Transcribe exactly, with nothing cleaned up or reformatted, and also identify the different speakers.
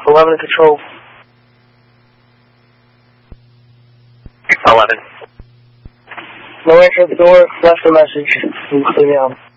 Speaker 1: eleven control.
Speaker 2: eleven.
Speaker 1: No answer at the door, left a message. Leave me out.